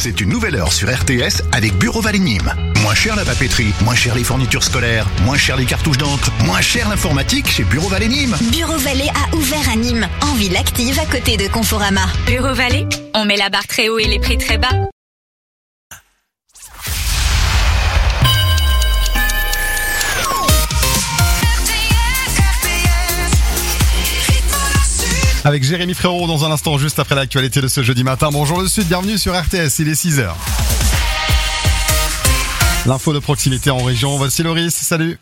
C'est une nouvelle heure sur RTS avec Bureau Vallée Nîmes. Moins cher la papeterie, moins cher les fournitures scolaires, moins cher les cartouches d'encre, moins cher l'informatique chez Bureau Vallée Nîmes. Bureau Vallée a ouvert à Nîmes, en ville active à côté de Conforama. Bureau Vallée, on met la barre très haut et les prix très bas. Avec Jérémy Frérot dans un instant, juste après l'actualité de ce jeudi matin. Bonjour le Sud, bienvenue sur RTS, il est 6h. L'info de proximité en région, voici Loris, salut.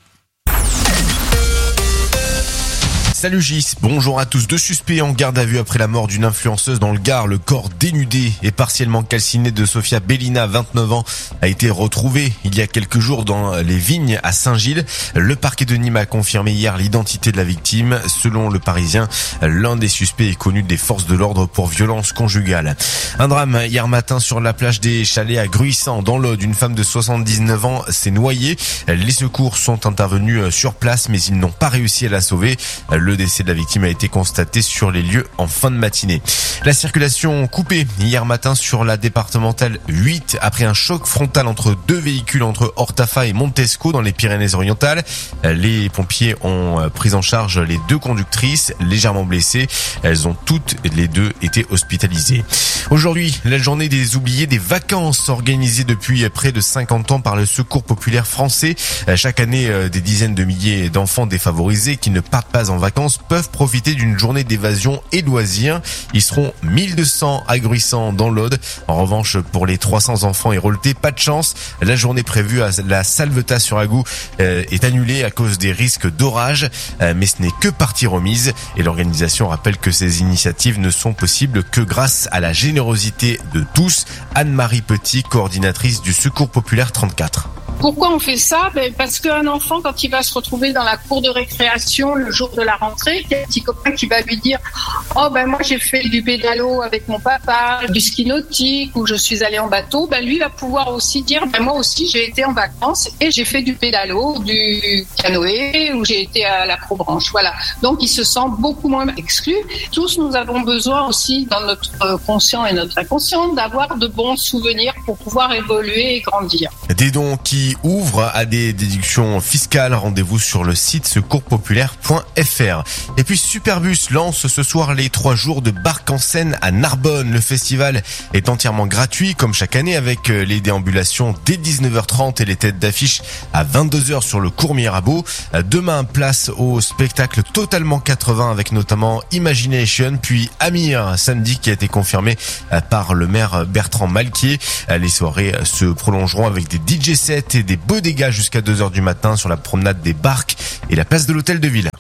Salut Gis, bonjour à tous. 2 suspects en garde à vue après la mort d'une influenceuse dans le Gard. Le corps dénudé et partiellement calciné de Sofia Bellina, 29 ans, a été retrouvé il y a quelques jours dans les vignes à Saint-Gilles. Le parquet de Nîmes a confirmé hier l'identité de la victime. Selon le Parisien, l'un des suspects est connu des forces de l'ordre pour violence conjugale. Un drame hier matin sur la plage des Chalets à Gruissant, dans l'Aude. Une femme de 79 ans s'est noyée. Les secours sont intervenus sur place, mais ils n'ont pas réussi à la sauver. Le décès de la victime a été constaté sur les lieux en fin de matinée. La circulation coupée hier matin sur la départementale 8 après un choc frontal entre 2 véhicules entre Hortafa et Montesco dans les Pyrénées-Orientales. Les pompiers ont pris en charge les 2 conductrices légèrement blessées. Elles ont toutes les 2 été hospitalisées. Aujourd'hui, la journée des oubliés des vacances organisée depuis près de 50 ans par le Secours populaire français. Chaque année, des dizaines de milliers d'enfants défavorisés qui ne partent pas en vacances peuvent profiter d'une journée d'évasion et loisirs. Ils seront 1200 à Gruissant dans l'Aude. En revanche, pour les 300 enfants héroletés, pas de chance. La journée prévue à la Salvetat-sur-Agou est annulée à cause des risques d'orage. Mais ce n'est que partie remise. Et l'organisation rappelle que ces initiatives ne sont possibles que grâce à la générosité de tous. Anne-Marie Petit, coordinatrice du Secours populaire 34. Pourquoi on fait ça? Parce qu'un enfant, quand il va se retrouver dans la cour de récréation le jour de la rentrée, il y a un petit copain qui va lui dire « Oh moi j'ai fait du pédalo avec mon papa, du ski nautique ou je suis allé en bateau », lui va pouvoir aussi dire « Moi aussi j'ai été en vacances et j'ai fait du pédalo, du canoë ou j'ai été à l'acrobranche ». Voilà. Donc il se sent beaucoup moins exclu. Tous nous avons besoin aussi dans notre conscient et notre inconscient d'avoir de bons souvenirs pour pouvoir évoluer et grandir. Des dons qui ouvrent à des déductions fiscales. Rendez-vous sur le site secourspopulaire.fr. Et puis Superbus lance ce soir les 3 jours de Barque en Seine à Narbonne. Le festival est entièrement gratuit comme chaque année avec les déambulations dès 19h30 et les têtes d'affiche à 22h sur le cours Mirabeau. Demain, place au spectacle totalement 80 avec notamment Imagination puis Amir samedi qui a été confirmé par le maire Bertrand Malquier. Les soirées se prolongeront avec des DJ sets et des beaux dégâts jusqu'à 2h du matin sur la promenade des Barques et la place de l'Hôtel de Ville.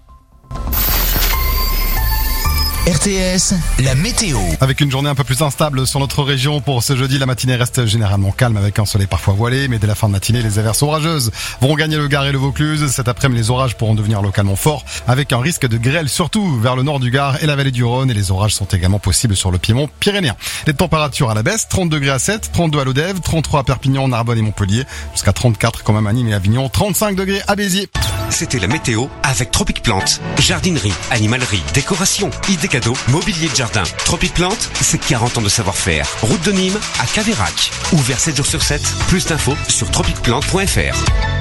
RTS, la météo. Avec une journée un peu plus instable sur notre région pour ce jeudi, la matinée reste généralement calme avec un soleil parfois voilé, mais dès la fin de matinée, les averses orageuses vont gagner le Gard et le Vaucluse. Cet après-midi, les orages pourront devenir localement forts avec un risque de grêle surtout vers le nord du Gard et la vallée du Rhône, et les orages sont également possibles sur le piémont pyrénéen. Les températures à la baisse, 30 degrés à 7, 32 à Lodève, 33 à Perpignan, Narbonne et Montpellier, jusqu'à 34 quand même à Nîmes et Avignon, 35 degrés à Béziers. C'était la météo avec Tropic Plante. Jardinerie, animalerie, décoration, idées cadeaux, mobilier de jardin. Tropic Plante, c'est 40 ans de savoir-faire. Route de Nîmes à Caveyrac. Ouvert 7 jours sur 7. Plus d'infos sur tropicplante.fr.